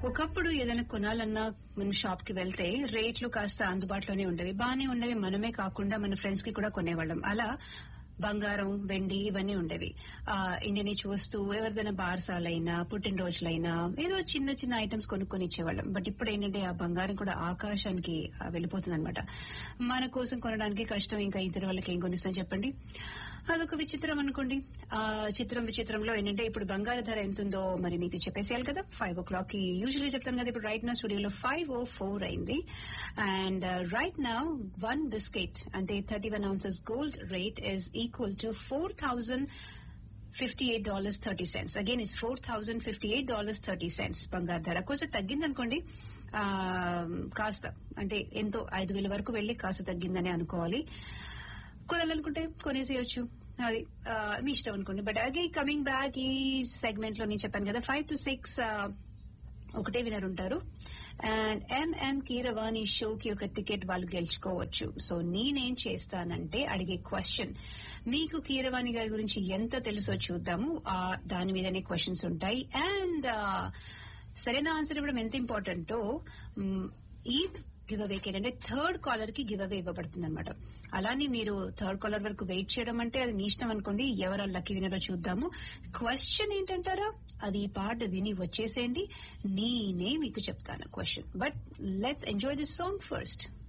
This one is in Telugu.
ఒకప్పుడు ఏదైనా కొనాలన్నా మన షాప్ కి వెళ్తే రేట్లు కాస్త అందుబాటులోనే ఉండేవి, బానే ఉండేవి. మనమే కాకుండా మన ఫ్రెండ్స్ కి కూడా కొనేవాళ్ళం. అలా బంగారం, వెండి ఇవన్నీ ఉండేవి. ఇండియన్ చూస్తూ ఎవరిదైనా బార్సాలైనా, పుట్టినరోజులైనా ఏదో చిన్న చిన్న ఐటమ్స్ కొనుక్కొని ఇచ్చేవాళ్ళం. బట్ ఇప్పుడు ఏంటంటే ఆ బంగారం కూడా ఆకాశానికి వెళ్ళిపోతుంది అనమాట. మన కోసం కొనడానికి కష్టం, ఇంకా ఇతర వాళ్ళకి ఏం కొనిస్తాం చెప్పండి. అదొక విచిత్రం అనుకోండి. విచిత్రంలో ఏంటంటే ఇప్పుడు బంగారు ధర ఎంతుందో మరి మీకు చెప్పేసేయాలి కదా. 5 o'clock కి యూజువల్లీ చెప్తాను కదా. ఇప్పుడు రైట్ నా స్టూడియోలో 5:04 అయింది. అండ్ రైట్ నౌ 1 బిస్కెట్ అంటే 31 ounces gold rate is equal to $4,058.30. Again it's $4,058.30 బంగారు ధర. కొంచెం తగ్గిందనుకోండి, కాస్త అంటే ఎంతో 5,000 వరకు వెళ్లి కాస్త తగ్గిందని అనుకోవాలి. కొనాలనుకుంటే కొనేసేయచ్చు, అది మీ ఇష్టం అనుకోండి. బట్ అగైన్ కమింగ్ బ్యాక్ ఈ సెగ్మెంట్ లో నేను చెప్పాను కదా 5 to 6 ఒకటే వినర్ ఉంటారు. అండ్ ఎంఎం కీరవాణి షోకి ఒక టికెట్ వాళ్ళు గెలుచుకోవచ్చు. సో నేనేం చేస్తానంటే అడిగే క్వశ్చన్, మీకు కీరవాణి గారి గురించి ఎంత తెలుసో చూద్దాము. దాని మీదనే క్వశ్చన్స్ ఉంటాయి. అండ్ సరైన ఆన్సర్ ఇవ్వడం ఎంత ఇంపార్టెంటో ఈ గివ్ అవేకి ఏంటంటే థర్డ్ కాలర్ కి గివ్ అవే ఇవ్వబడుతుంది అనమాట. అలానే మీరు థర్డ్ కాలర్ వరకు వెయిట్ చేయడం అంటే అది మీ ఇష్టం అనుకోండి. ఎవరు లక్కీ వినరో చూద్దాము. క్వశ్చన్ ఏంటంటారా, అది ఈ పాట విని వచ్చేసేయండి, నేనే మీకు చెప్తాను question. But let's enjoy this song first.